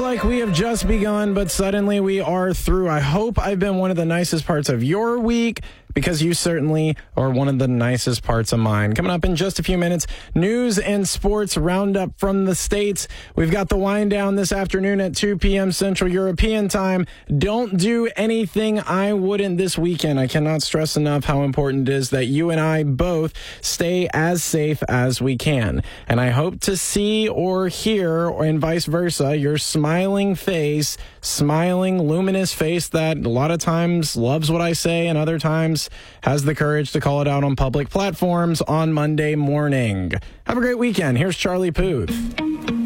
like we have just begun, but suddenly we are through. I hope I've been one of the nicest parts of your week, because you certainly are one of the nicest parts of mine. Coming up in just a few minutes, news and sports roundup from the States. We've got the wind down this afternoon at 2 p.m. Central European time. Don't do anything I wouldn't this weekend. I cannot stress enough how important it is that you and I both stay as safe as we can. And I hope to see or hear, and vice versa, your smiling face, smiling, luminous face that a lot of times loves what I say and other times has the courage to call it out on public platforms on Monday morning. Have a great weekend. Here's Charlie Puth.